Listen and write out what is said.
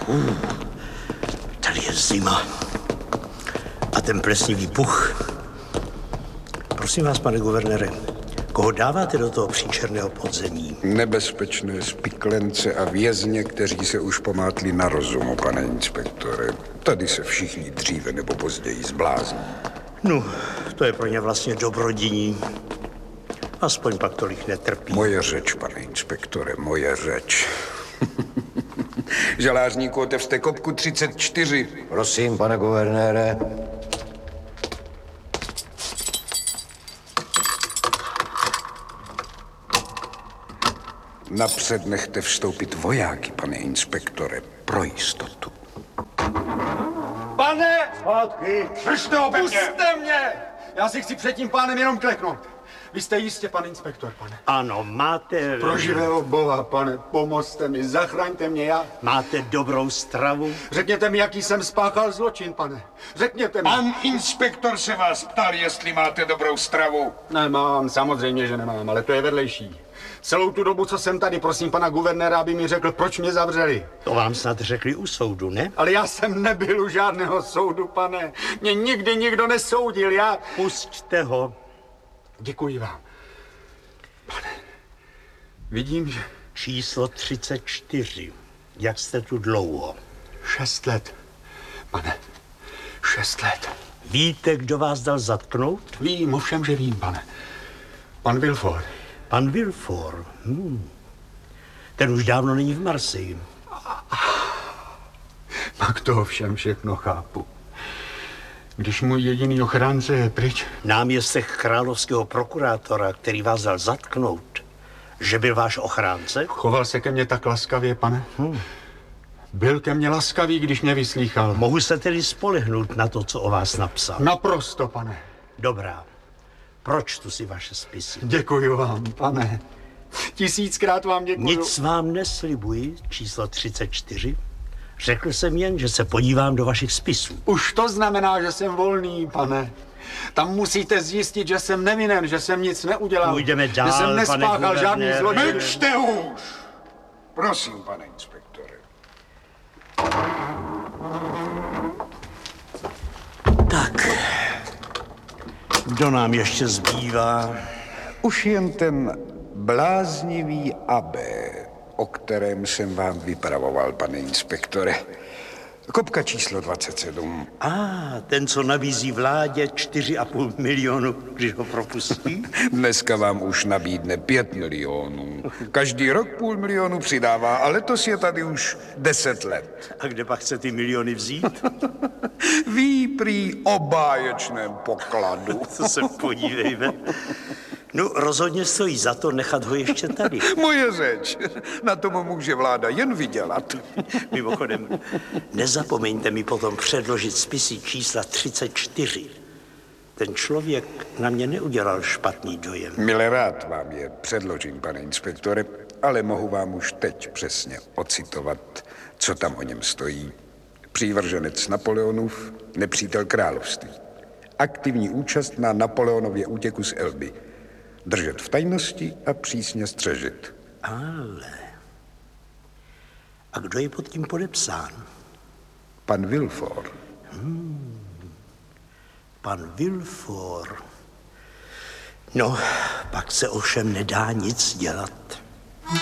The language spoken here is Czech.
Tady je zima. A ten plesnivý puch. Prosím vás, pane guvernére, koho dáváte do toho příčerného podzemí? Nebezpečné spiklence a vězně, kteří se už pomátli na rozumu, pane inspektore. Tady se všichni dříve nebo později zblázní. No, to je pro ně vlastně dobrodiní. Aspoň pak tolik netrpí. Moje řeč, pane inspektore, moje řeč. Žalářníku, otevřte kopku 34. Prosím, pane guvernére. Napřed nechte vstoupit vojáky, pane inspektore, pro jistotu. Pane! Zpátky! Držte ho ve mně! Puste mě! Já si chci před tím pánem jenom kleknout. Vy jste jistě pan inspektor, pane. Ano, máte... Pro živého boha, pane, pomozte mi, zachraňte mě, já... Máte dobrou stravu? Řekněte mi, jaký jsem spáchal zločin, pane. Řekněte mi. Pan inspektor se vás ptal, jestli máte dobrou stravu. Nemám, samozřejmě, že nemám, ale to je vedlejší. Celou tu dobu, co jsem tady, prosím pana guvernéra, aby mi řekl, proč mě zavřeli. To vám snad řekli u soudu, ne? Ale já jsem nebyl u žádného soudu, pane. Mě nikdy nikdo nesoudil, já... Pusťte ho. Děkuji vám. Pane, vidím, že... Číslo 34. Jak jste tu dlouho? 6 let. Pane, 6 let. Víte, kdo vás dal zatknout? Vím, ovšem, že vím, pane. Pan Villefort. Pan Villefort. Ten už dávno není v Marseille. Pak to ovšem všechno chápu. Když můj jediný ochránce je pryč... Náměstek královského prokurátora, který vás dal zatknout, že byl váš ochránce? Choval se ke mně tak laskavě, pane. Byl ke mně laskavý, když mě vyslýchal. Mohu se tedy spolehnout na to, co o vás napsal? Naprosto, pane. Dobrá. Pročtu si vaše spisy. Děkuji vám, pane. 1000krát vám děkuji. Nic vám neslibuji, číslo 34. Řekl jsem jen, že se podívám do vašich spisů. Už to znamená, že jsem volný, pane. Tam musíte zjistit, že jsem nevinen, že jsem nic neudělal. Půjdeme dál, že jsem nespáchal pane žádný guvernér. zločin. Mlčte už! Prosím, pane inspektore. Tak, kdo nám ještě zbývá? Už jen ten bláznivý Abbé, o kterém jsem vám vypravoval, pane inspektore. Kopka číslo 27. Ten, co nabízí vládě 4,5 milionu, když ho propustí? Dneska vám už nabídne 5 milionů. Každý rok 500 000 přidává, a letos je tady už 10 let. A kde pak chce ty miliony vzít? Ví prý o báječném pokladu. To se podívejme. No, rozhodně stojí za to nechat ho ještě tady. Moje řeč. Na tom může vláda jen vydělat. Mimochodem, nezapomeňte mi potom předložit spisy čísla 34. Ten člověk na mě neudělal špatný dojem. Mile rád vám je předložím, pane inspektore, ale mohu vám už teď přesně ocitovat, co tam o něm stojí. Přívrženec Napoleonův, nepřítel království. Aktivní účast na Napoleonově útěku z Elby. Držet v tajnosti a přísně střežit. Ale... A kdo je pod tím podepsán? Pan Villefort. Pan Villefort. No, pak se ovšem nedá nic dělat.